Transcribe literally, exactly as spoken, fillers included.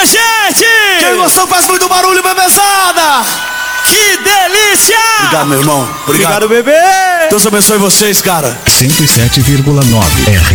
gente! Quem gostou faz muito barulho, bebezada! Que delícia! Obrigado, meu irmão. Obrigado, Obrigado, bebê! Deus abençoe vocês, cara. cento e sete vírgula nove R